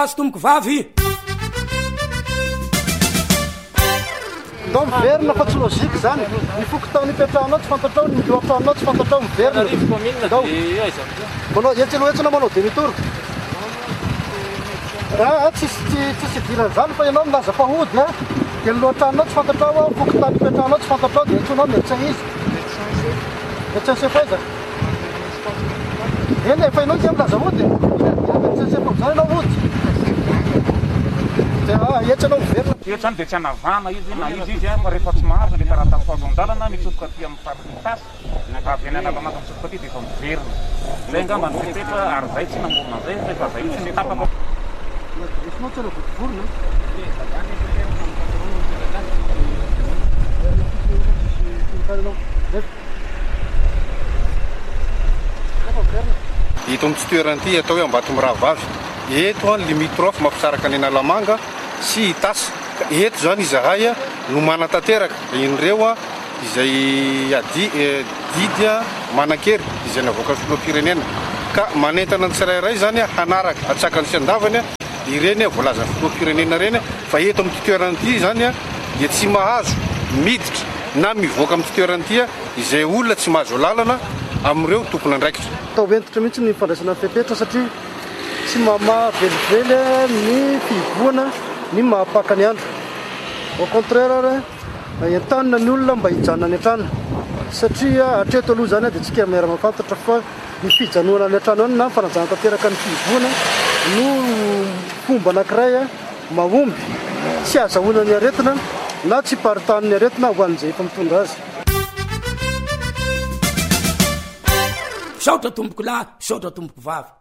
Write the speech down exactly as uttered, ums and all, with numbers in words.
azo tomboko vavy ndao miverina fa tsy lôzika zany mifoko tao nipetrahanao tsy fantatrao ny loatranao tsy fantatrao miverina ndao manao etsy loetsina manao demi-tour raha tsisy tsisy idirany zany fa ianao milaza fahody a dia loatranao tsy fantatrao mifoko tao nipetrahanao tsy fantatrao dia antsonao médecin izy médecin chef aiza eny efa ianao dia milaza hody médecin chef am'zany ianao hody etsy anao miverina etsy zany dia tsy hanavana izy na izy izy fa rehefa tsy mahazo le karaha tafalon-dalana mitsofoka aty amin'ny fariny tasy avy any analana anaty mitsofoka aty dia efa miverina zay angamba ny fipetra ary zay tsy namorona zay rehefa zay tsy ny tapaka esinao tsy ana votivorona ito amin'ny tsy toerana ity atao hoe ambato mirahavavy eto any limitrofy mampisaraka ny Analamanga sy Itasy ka eto zany izahay no manatanteraka inireo a izay adi didy a manan-kery izay navoaka filoham-pirenena ka manentana ny tsirairay zany hanaraka atsakany sy andavany ireny voalaza filoham-pirenena reny fa eto amin'ny toerana ity zany a dia tsy mahazo miditra na mivoaka amin'ny toerana ity izay olona tsy mahazo lalana amin'ireo tompona andraikitra atao entitra mihitsy ny fandraisana fepetra satria tsy mama velively ny fivoana ny mahapaka ny andro au contraire entanina ny olona mba hijanona ny an-trano satria hatreto aloha zany dia tsika miara mafantatra fa ny fijanoana ny an-trano any na fanajana tanteraka ny fivoana no fomba anankiray mahomby tsy azahoana ny aretina na tsy paritany ny aretina ho an'izay efa mitondra azy saotra tomboko lahy saotra tomboko vavy